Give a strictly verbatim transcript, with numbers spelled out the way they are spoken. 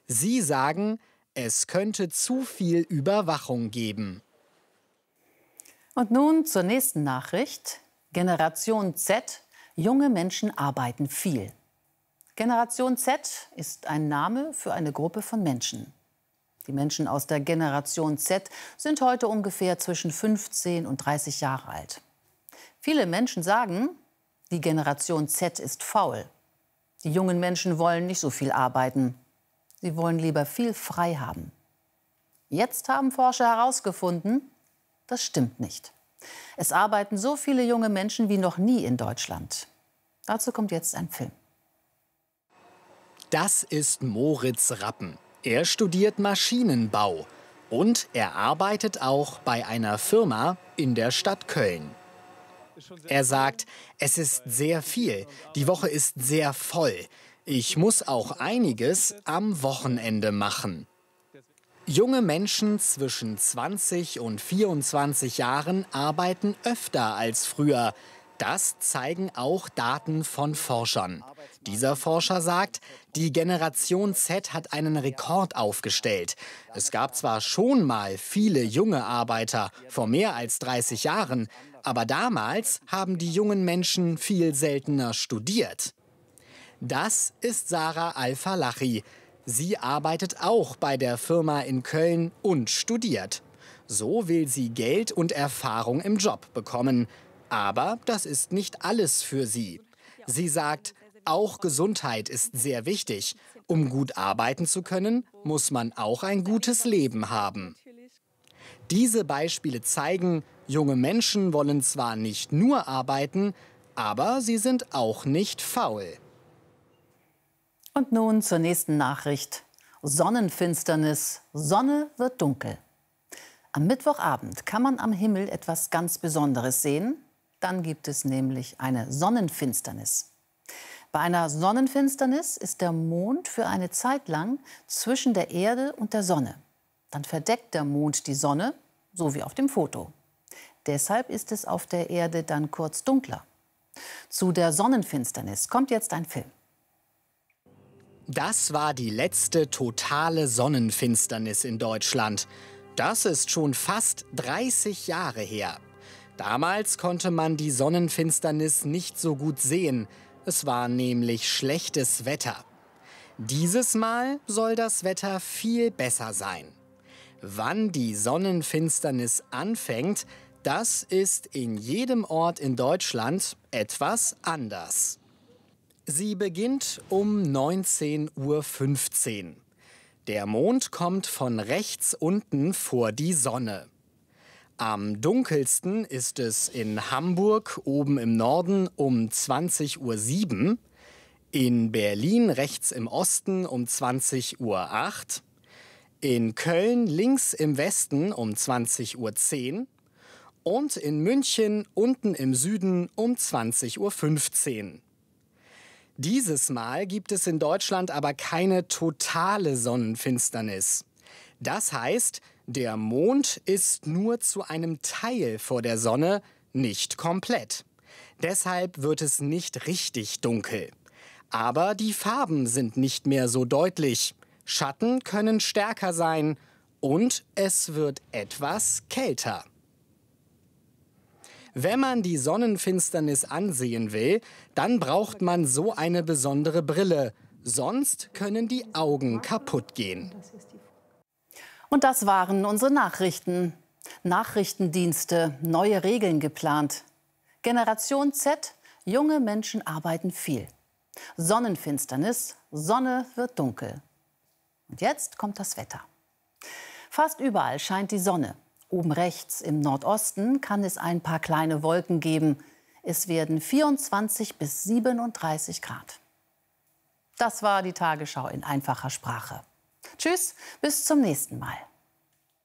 Sie sagen, es könnte zu viel Überwachung geben. Und nun zur nächsten Nachricht. Generation Z. Junge Menschen arbeiten viel. Generation Z ist ein Name für eine Gruppe von Menschen. Die Menschen aus der Generation Z sind heute ungefähr zwischen fünfzehn und dreißig Jahre alt. Viele Menschen sagen, die Generation Z ist faul. Die jungen Menschen wollen nicht so viel arbeiten. Sie wollen lieber viel frei haben. Jetzt haben Forscher herausgefunden, das stimmt nicht. Es arbeiten so viele junge Menschen wie noch nie in Deutschland. Dazu kommt jetzt ein Film. Das ist Moritz Rappen. Er studiert Maschinenbau und er arbeitet auch bei einer Firma in der Stadt Köln. Er sagt, es ist sehr viel, die Woche ist sehr voll. Ich muss auch einiges am Wochenende machen. Junge Menschen zwischen zwanzig und vierundzwanzig Jahren arbeiten öfter als früher. Das zeigen auch Daten von Forschern. Dieser Forscher sagt, die Generation Z hat einen Rekord aufgestellt. Es gab zwar schon mal viele junge Arbeiter vor mehr als dreißig Jahren, aber damals haben die jungen Menschen viel seltener studiert. Das ist Sarah Al-Falachi. Sie arbeitet auch bei der Firma in Köln und studiert. So will sie Geld und Erfahrung im Job bekommen. Aber das ist nicht alles für sie. Sie sagt, auch Gesundheit ist sehr wichtig. Um gut arbeiten zu können, muss man auch ein gutes Leben haben. Diese Beispiele zeigen, junge Menschen wollen zwar nicht nur arbeiten, aber sie sind auch nicht faul. Und nun zur nächsten Nachricht. Sonnenfinsternis. Sonne wird dunkel. Am Mittwochabend kann man am Himmel etwas ganz Besonderes sehen. Dann gibt es nämlich eine Sonnenfinsternis. Bei einer Sonnenfinsternis ist der Mond für eine Zeit lang zwischen der Erde und der Sonne. Dann verdeckt der Mond die Sonne, so wie auf dem Foto. Deshalb ist es auf der Erde dann kurz dunkler. Zu der Sonnenfinsternis kommt jetzt ein Film. Das war die letzte totale Sonnenfinsternis in Deutschland. Das ist schon fast dreißig Jahre her. Damals konnte man die Sonnenfinsternis nicht so gut sehen. Es war nämlich schlechtes Wetter. Dieses Mal soll das Wetter viel besser sein. Wann die Sonnenfinsternis anfängt, das ist in jedem Ort in Deutschland etwas anders. Sie beginnt um neunzehn Uhr fünfzehn. Der Mond kommt von rechts unten vor die Sonne. Am dunkelsten ist es in Hamburg oben im Norden um zwanzig Uhr sieben, in Berlin rechts im Osten um zwanzig Uhr acht, in Köln links im Westen um zwanzig Uhr zehn und in München unten im Süden um zwanzig Uhr fünfzehn. Dieses Mal gibt es in Deutschland aber keine totale Sonnenfinsternis. Das heißt, der Mond ist nur zu einem Teil vor der Sonne, nicht komplett. Deshalb wird es nicht richtig dunkel. Aber die Farben sind nicht mehr so deutlich. Schatten können stärker sein und es wird etwas kälter. Wenn man die Sonnenfinsternis ansehen will, dann braucht man so eine besondere Brille. Sonst können die Augen kaputt gehen. Und das waren unsere Nachrichten. Nachrichtendienste, neue Regeln geplant. Generation Z, junge Menschen arbeiten viel. Sonnenfinsternis, Sonne wird dunkel. Und jetzt kommt das Wetter. Fast überall scheint die Sonne. Oben rechts im Nordosten kann es ein paar kleine Wolken geben. Es werden vierundzwanzig bis siebenunddreißig Grad. Das war die Tagesschau in einfacher Sprache. Tschüss, bis zum nächsten Mal.